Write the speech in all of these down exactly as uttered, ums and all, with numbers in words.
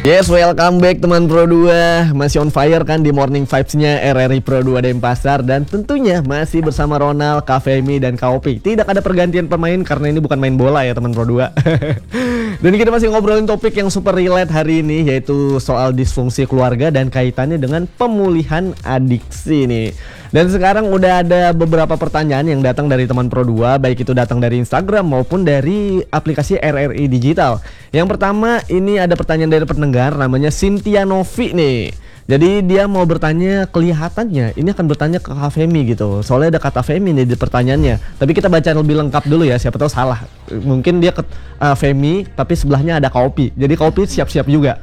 Yes, welcome back teman Pro dua. Masih on fire kan di Morning Vibes-nya R R I Pro dua Denpasar. Dan tentunya masih bersama Ronald, Kak Femi, dan Kak Opi. Tidak ada pergantian pemain karena ini bukan main bola ya teman Pro dua. Dan kita masih ngobrolin topik yang super relate hari ini, yaitu soal disfungsi keluarga dan kaitannya dengan pemulihan adiksi nih. Dan sekarang udah ada beberapa pertanyaan yang datang dari teman Pro dua, baik itu datang dari Instagram maupun dari aplikasi R R I Digital. Yang pertama ini ada pertanyaan dari pendengar namanya Cynthia Novi nih. Jadi dia mau bertanya, kelihatannya ini akan bertanya ke Kak Femi gitu. Soalnya ada kata Femi nih di pertanyaannya. Tapi kita baca lebih lengkap dulu ya, siapa tahu salah. Mungkin dia ke uh, Femi tapi sebelahnya ada Kak Opi. Jadi Kak Opi siap-siap juga.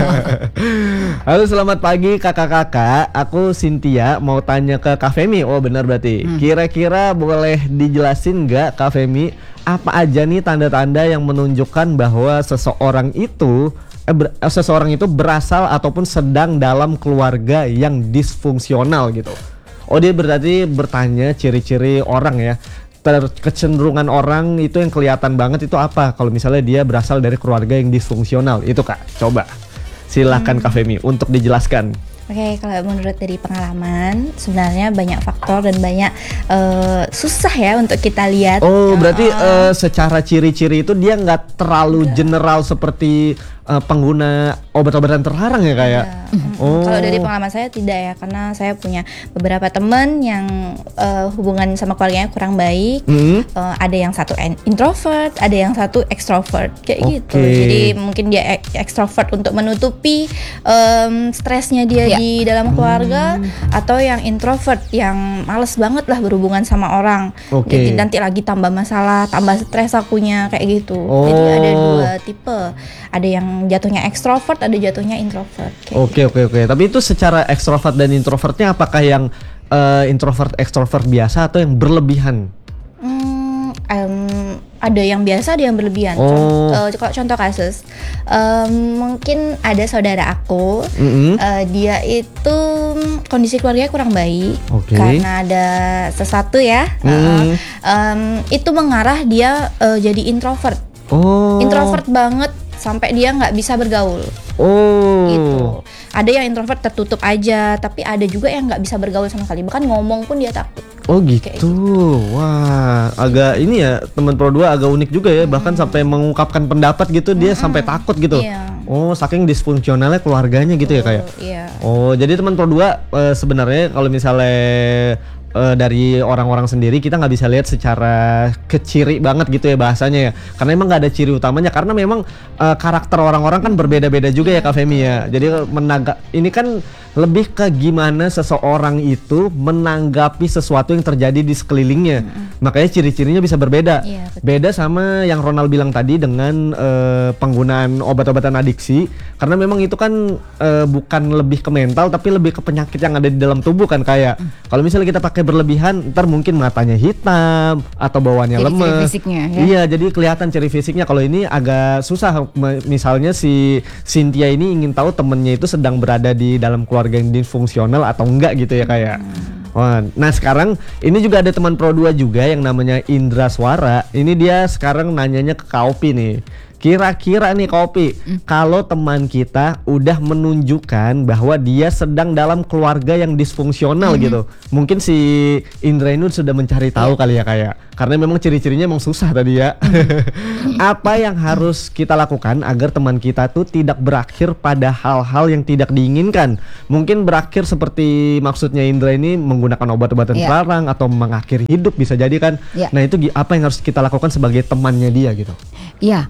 Halo, selamat pagi kakak-kakak. Aku Cynthia mau tanya ke Kak Femi. Oh benar berarti. Hmm. Kira-kira boleh dijelasin nggak Kak Femi, apa aja nih tanda-tanda yang menunjukkan bahwa seseorang itu Eh, ber, eh, seseorang itu berasal ataupun sedang dalam keluarga yang disfungsional gitu. Oh, dia berarti bertanya ciri-ciri orang ya. Ter- kecenderungan orang itu yang kelihatan banget itu apa kalau misalnya dia berasal dari keluarga yang disfungsional. Itu Kak, coba silahkan hmm. Kak Femi untuk dijelaskan. Oke, kalau menurut dari pengalaman sebenarnya banyak faktor dan banyak uh, susah ya untuk kita lihat. Oh, berarti uh, uh, secara ciri-ciri itu dia nggak terlalu enggak. general seperti uh, pengguna obat-obatan terlarang ya kayak. Ya? Oh. Kalau dari pengalaman saya tidak ya, karena saya punya beberapa teman yang uh, hubungan sama keluarganya kurang baik. Mm-hmm. Uh, ada yang satu introvert, ada yang satu extrovert kayak okay. gitu. Jadi mungkin dia extrovert untuk menutupi um, stresnya dia ya. di dalam keluarga, hmm. atau yang introvert yang males banget lah berhubungan sama orang. Okay. Jadi nanti lagi tambah masalah, tambah stres akunya kayak gitu. Oh. Jadi ada dua tipe. Ada yang jatuhnya extrovert, ada jatuhnya introvert. Oke oke oke. Tapi itu secara extrovert dan introvertnya apakah yang uh, introvert extrovert biasa atau yang berlebihan? Hmm, um, ada yang biasa, ada yang berlebihan. Oh. Contoh, uh, contoh kasus, um, mungkin ada saudara aku, mm-hmm. uh, dia itu kondisi keluarganya kurang baik, okay. karena ada sesuatu ya, mm. uh, um, itu mengarah dia uh, jadi introvert, oh. introvert banget sampai dia nggak bisa bergaul. Oh. Gitu. Ada yang introvert tertutup aja, tapi ada juga yang nggak bisa bergaul sama sekali, bahkan ngomong pun dia takut. Oh gitu. gitu. Wah, agak ini ya teman Pro dua agak unik juga ya, hmm. bahkan sampai mengungkapkan pendapat gitu dia hmm. sampai takut gitu. Iya. Oh, saking disfungsionalnya keluarganya gitu oh, ya kayak. Iya. Oh, jadi teman Pro dua uh, sebenarnya kalau misalnya Uh, dari orang-orang sendiri kita nggak bisa lihat secara keciri banget gitu ya bahasanya ya, karena emang nggak ada ciri utamanya, karena memang uh, karakter orang-orang kan berbeda-beda juga ya Kak Femi ya. Jadi menaga ini kan lebih ke gimana seseorang itu menanggapi sesuatu yang terjadi di sekelilingnya, mm-hmm. makanya ciri-cirinya bisa berbeda. Iya, beda sama yang Ronald bilang tadi dengan uh, penggunaan obat-obatan adiksi, karena memang itu kan uh, bukan lebih ke mental tapi lebih ke penyakit yang ada di dalam tubuh kan kayak. Mm. Kalau misalnya kita pakai berlebihan, ntar mungkin matanya hitam atau bawaannya lemes. Ciri fisiknya ya? Iya, jadi kelihatan ciri fisiknya. Kalau ini agak susah. Misalnya si Cynthia ini ingin tahu temennya itu sedang berada di dalam keluarga yang disfungsional atau enggak gitu ya kayak. Hmm. Wah, nah sekarang ini juga ada teman Pro dua juga yang namanya Indra Suara. Ini dia sekarang nanyanya ke Kak Opi nih. Kira-kira nih Kopi, mm. kalau teman kita udah menunjukkan bahwa dia sedang dalam keluarga yang disfungsional mm-hmm. gitu, mungkin si Indra ini sudah mencari tahu yeah. kali ya kayak, karena memang ciri-cirinya emang susah tadi ya. Mm. Apa yang harus kita lakukan agar teman kita tuh tidak berakhir pada hal-hal yang tidak diinginkan? Mungkin berakhir seperti maksudnya Indra ini menggunakan obat-obatan yeah. terlarang atau mengakhiri hidup bisa jadi kan. Yeah. Nah itu apa yang harus kita lakukan sebagai temannya dia gitu? Iya. Yeah.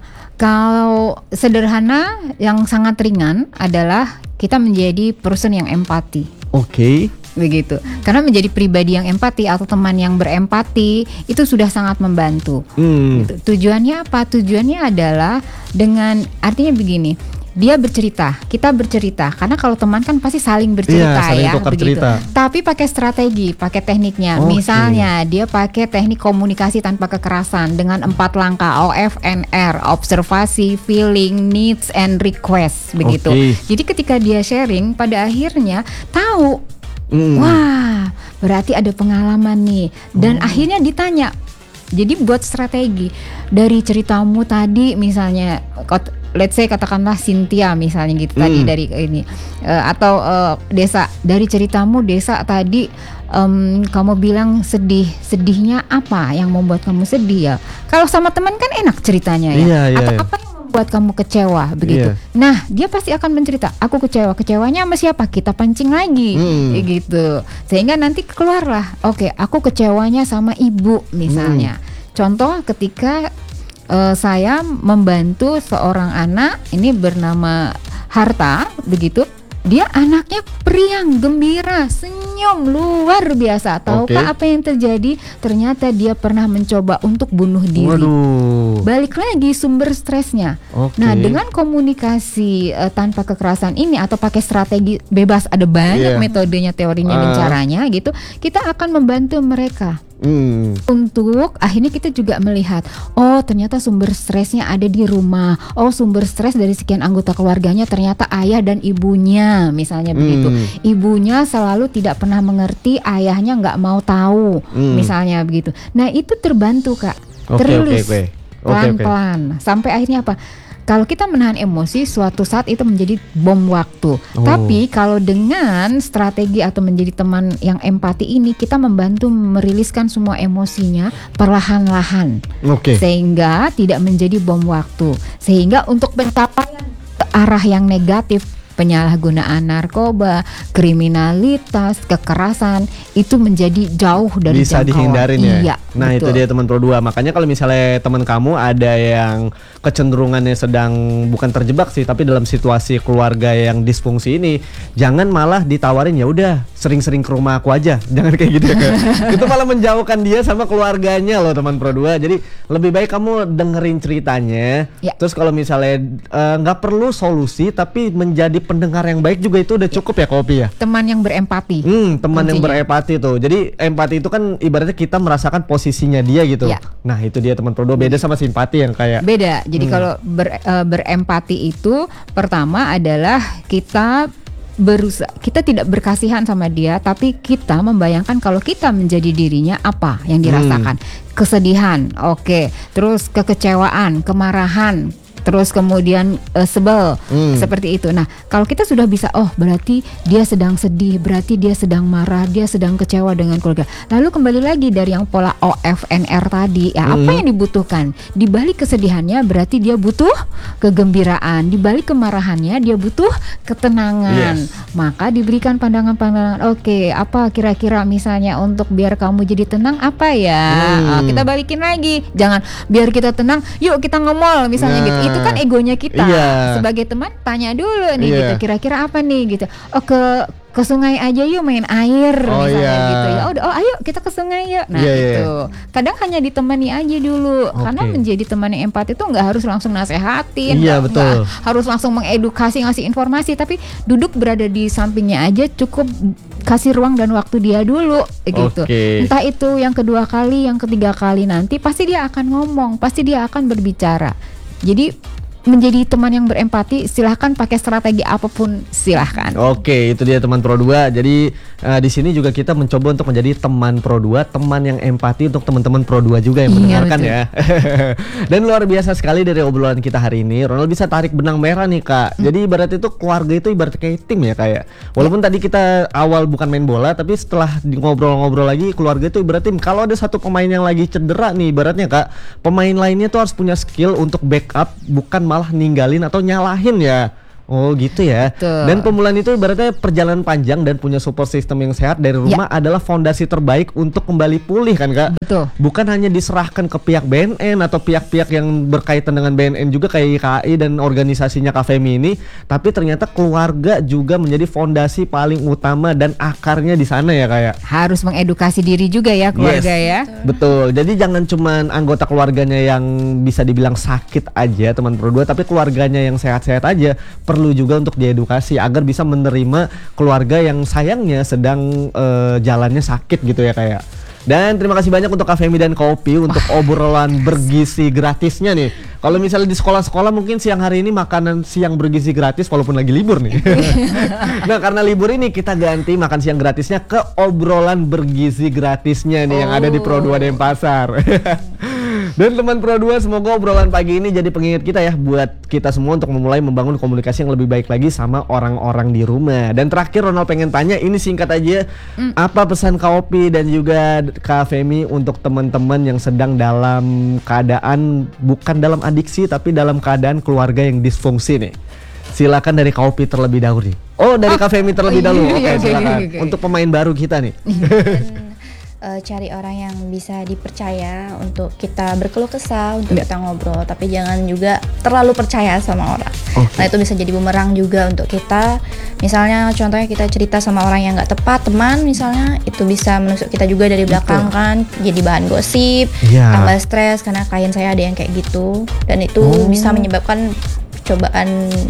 Kalau sederhana yang sangat ringan adalah kita menjadi person yang empati. Oke. Okay. Begitu. Karena menjadi pribadi yang empati atau teman yang berempati itu sudah sangat membantu. Hmm. Gitu. Tujuannya apa? Tujuannya adalah dengan artinya begini. Dia bercerita, kita bercerita. Karena kalau teman kan pasti saling bercerita iya, saling ya, begitu. Cerita. Tapi pakai strategi, pakai tekniknya. Okay. Misalnya dia pakai teknik komunikasi tanpa kekerasan dengan empat langkah O F N R, observasi, feeling, needs, and request, begitu. Okay. Jadi ketika dia sharing, pada akhirnya tahu, mm. wah, berarti ada pengalaman nih. Dan oh. akhirnya ditanya. Jadi buat strategi dari ceritamu tadi, misalnya let's say katakanlah Cynthia misalnya gitu tadi Hmm. dari ini uh, atau uh, Desa, dari ceritamu Desa tadi um, kamu bilang sedih, sedihnya apa yang membuat kamu sedih ya? Kalau sama teman kan enak ceritanya ya. Iya, iya, atau iya. apa yang membuat kamu kecewa begitu? Iya. Nah dia pasti akan mencerita, aku kecewa, kecewanya sama siapa? Kita pancing lagi, Hmm. kayak gitu. Sehingga nanti keluarlah, oke aku kecewanya sama ibu misalnya. Hmm. Contoh ketika uh, saya membantu seorang anak ini bernama Harta begitu. Dia anaknya periang, gembira, senyum luar biasa. Tahukah Oke. apa yang terjadi? Ternyata dia pernah mencoba untuk bunuh diri. Waduh. Balik lagi sumber stresnya. Oke. Nah, dengan komunikasi uh, tanpa kekerasan ini atau pakai strategi bebas, ada banyak Iya. metodenya, teorinya dan Ah. caranya gitu, kita akan membantu mereka. Hmm. Untuk akhirnya kita juga melihat, oh ternyata sumber stresnya ada di rumah. Oh sumber stres dari sekian anggota keluarganya ternyata ayah dan ibunya, misalnya begitu. Hmm. Ibunya selalu tidak pernah mengerti, ayahnya nggak mau tahu, Hmm. misalnya begitu. Nah itu terbantu Kak, Oke, terus oke, oke. Oke, oke. pelan-pelan sampai akhirnya apa? Kalau kita menahan emosi, suatu saat itu menjadi bom waktu. Oh. Tapi kalau dengan strategi atau menjadi teman yang empati ini, kita membantu meriliskan semua emosinya perlahan-lahan, Oke. sehingga tidak menjadi bom waktu. Sehingga untuk pencapaian ke arah yang negatif, penyalahgunaan narkoba, kriminalitas, kekerasan itu menjadi jauh dari Bisa jangkauan. dihindarin ya. Iya, Nah itu betul. dia teman Pro dua. Makanya kalau misalnya teman kamu ada yang kecenderungannya sedang bukan terjebak sih, tapi dalam situasi keluarga yang disfungsi ini, jangan malah ditawarin ya udah sering-sering ke rumah aku aja. Jangan kayak gitu ya. Itu malah menjauhkan dia sama keluarganya loh teman Pro dua. Jadi lebih baik kamu dengerin ceritanya. Ya. Terus kalau misalnya eh, nggak perlu solusi tapi menjadi pendengar yang baik juga itu udah cukup ya Kopi ya. Teman yang berempati. Hmm, teman yang Kuncinya. berempati tuh. Jadi empati itu kan ibaratnya kita merasakan posisinya dia gitu. Ya. Nah itu dia teman Pro dua, beda sama simpati yang kayak Beda. Jadi Hmm. kalau ber- eh, berempati itu pertama adalah kita berusaha, kita tidak berkasihan sama dia, tapi kita membayangkan kalau kita menjadi dirinya apa yang dirasakan. Kesedihan, oke. Terus kekecewaan, kemarahan, terus kemudian eh, sebel, Hmm. seperti itu. Nah, kalau kita sudah bisa, oh berarti dia sedang sedih, berarti dia sedang marah, dia sedang kecewa dengan keluarga. Lalu kembali lagi dari yang pola O F N R tadi, ya apa Hmm. yang dibutuhkan? Di balik kesedihannya berarti dia butuh kegembiraan, di balik kemarahannya dia butuh ketenangan. Yes. Maka diberikan pandangan-pandangan. Oke, apa kira-kira misalnya untuk biar kamu jadi tenang apa ya? Hmm. Ah, kita balikin lagi. Jangan biar kita tenang, yuk kita nge-mall misalnya Nah. gitu. Itu kan egonya kita. Iya. Sebagai teman tanya dulu nih Iya. gitu. Kira-kira apa nih gitu. Oh ke ke sungai aja yuk main air Oh, misalnya iya. gitu ya. Oh, oh ayo kita ke sungai yuk. Nah Iya, iya. itu. Kadang hanya ditemani aja dulu. Karena Oke. menjadi teman yang empati itu nggak harus langsung nasehatin. Iya, nggak- betul. nggak harus langsung mengedukasi, ngasih informasi, tapi duduk berada di sampingnya aja, cukup kasih ruang dan waktu dia dulu gitu. Oke. Entah itu yang kedua kali, yang ketiga kali nanti pasti dia akan ngomong, pasti dia akan berbicara. Jadi menjadi teman yang berempati, silahkan pakai strategi apapun, silahkan. Oke, itu dia teman Pro dua. Jadi eh, di sini juga kita mencoba untuk menjadi teman Pro dua, teman yang empati untuk teman-teman Pro dua juga yang Iya, mendengarkan betul. ya. Dan luar biasa sekali dari obrolan kita hari ini. Ronald bisa tarik benang merah nih Kak. Jadi ibarat itu keluarga itu ibarat kayak tim ya kayak. Walaupun tadi kita awal bukan main bola, tapi setelah di ngobrol-ngobrol lagi, keluarga itu ibarat tim. Kalau ada satu pemain yang lagi cedera nih ibaratnya Kak, pemain lainnya tuh harus punya skill untuk backup, bukan malah ninggalin atau nyalahin ya. Oh gitu ya. Betul. Dan pemulihan itu ibaratnya perjalanan panjang dan punya support system yang sehat dari rumah adalah fondasi terbaik untuk kembali pulih kan Kak. Betul. Bukan hanya diserahkan ke pihak B N N atau pihak-pihak yang berkaitan dengan B N N juga kayak I K I dan organisasinya Kafemi ini, tapi ternyata keluarga juga menjadi fondasi paling utama dan akarnya di sana ya kayak. Harus mengedukasi diri juga ya keluarga Yes. ya. Betul. Jadi jangan cuman anggota keluarganya yang bisa dibilang sakit aja teman Pro dua, tapi keluarganya yang sehat-sehat aja perlu juga untuk diedukasi agar bisa menerima keluarga yang sayangnya sedang eh, jalannya sakit gitu ya kayak. Dan terima kasih banyak untuk Kafemi dan Kopi untuk obrolan bergizi gratisnya nih. Kalau misalnya di sekolah-sekolah mungkin siang hari ini makanan siang bergizi gratis walaupun lagi libur nih. Nah karena libur ini kita ganti makan siang gratisnya ke obrolan bergizi gratisnya nih yang ada di Pro dua Denpasar. Dan teman Pro dua, semoga obrolan pagi ini jadi pengingat kita ya buat kita semua untuk memulai membangun komunikasi yang lebih baik lagi sama orang-orang di rumah. Dan terakhir Ronald pengen tanya, ini singkat aja, mm. apa pesan Kak Opi dan juga Kak Femi untuk teman-teman yang sedang dalam keadaan bukan dalam adiksi tapi dalam keadaan keluarga yang disfungsi nih? Silakan dari Kak Opi terlebih dahulu nih. Oh, dari oh, Kak Femi terlebih oh, iya, dahulu. Oke, okay, silakan. Okay, okay. Untuk pemain baru kita nih. Uh, cari orang yang bisa dipercaya untuk kita berkeluh kesah, untuk kita ngobrol, tapi jangan juga terlalu percaya sama orang. Okay. Nah itu bisa jadi bumerang juga untuk kita. Misalnya contohnya kita cerita sama orang yang nggak tepat, teman misalnya, itu bisa menusuk kita juga dari belakang Betul. kan, jadi bahan gosip, yeah. tambah stres karena klien saya ada yang kayak gitu, dan itu oh. bisa menyebabkan cobaan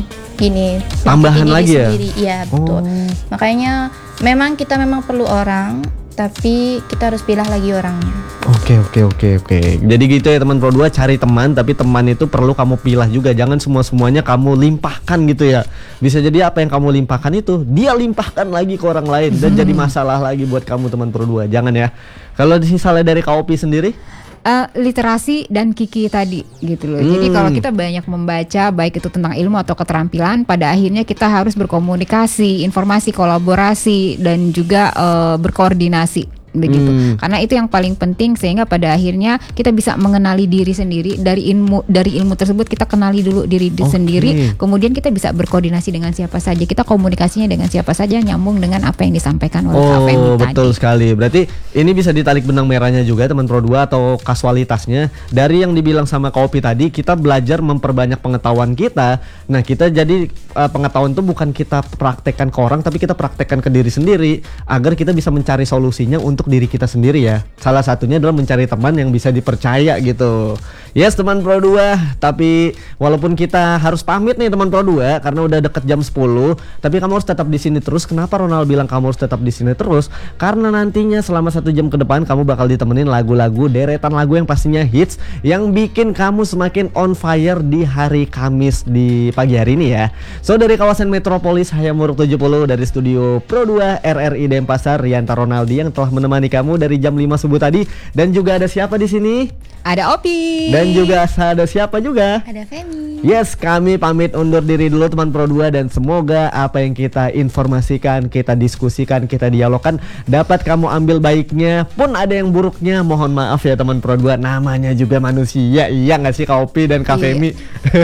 gini. Tambahan lagi ya? Iya betul. Oh. Makanya memang kita memang perlu orang, tapi kita harus pilih lagi orangnya. Oke oke oke oke. Jadi gitu ya teman Pro dua, cari teman, tapi teman itu perlu kamu pilih juga. Jangan semua-semuanya kamu limpahkan gitu ya. Bisa jadi apa yang kamu limpahkan itu dia limpahkan lagi ke orang lain dan jadi masalah lagi buat kamu teman Pro dua. Jangan ya. Kalau misalnya dari Kak Opi sendiri? Uh, literasi dan Kiki tadi gitu loh. Hmm. Jadi kalau kita banyak membaca baik itu tentang ilmu atau keterampilan, pada akhirnya kita harus berkomunikasi, informasi, kolaborasi dan juga uh, berkoordinasi begitu. Hmm. Karena itu yang paling penting sehingga pada akhirnya kita bisa mengenali diri sendiri. Dari ilmu dari ilmu tersebut kita kenali dulu diri okay. sendiri, kemudian kita bisa berkoordinasi dengan siapa saja. Kita komunikasinya dengan siapa saja nyambung dengan apa yang disampaikan oleh Kak Femi Oh, tadi. betul sekali. Berarti ini bisa ditarik benang merahnya juga teman Pro dua atau kasualitasnya dari yang dibilang sama Kak Opi tadi, kita belajar memperbanyak pengetahuan kita. Nah, kita jadi uh, pengetahuan itu bukan kita praktekkan ke orang, tapi kita praktekkan ke diri sendiri agar kita bisa mencari solusinya untuk diri kita sendiri ya. Salah satunya adalah mencari teman yang bisa dipercaya gitu. Yes teman Pro dua, tapi walaupun kita harus pamit nih teman Pro dua karena udah deket jam sepuluh, tapi kamu harus tetap di sini terus. Kenapa Ronald bilang kamu harus tetap di sini terus? Karena nantinya selama satu jam ke depan kamu bakal ditemenin lagu-lagu, deretan lagu yang pastinya hits, yang bikin kamu semakin on fire di hari Kamis di pagi hari ini ya. So dari kawasan Metropolis Hayamuruk tujuh puluh, dari studio Pro dua R R I Denpasar, Rianta Ronaldi yang telah menemani kamu dari jam lima subuh tadi. Dan juga ada siapa di sini? Ada Opi. Dan juga ada siapa juga? Ada Femi. Yes, kami pamit undur diri dulu teman Pro dua, dan semoga apa yang kita informasikan, kita diskusikan, kita dialogkan dapat kamu ambil baiknya, pun ada yang buruknya mohon maaf ya teman Pro dua, namanya juga manusia. Iya nggak sih Kak Opi dan Kak Iya. Femi?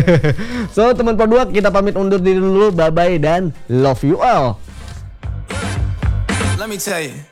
So teman Pro dua, kita pamit undur diri dulu. Bye bye dan love you all. Let me tell you.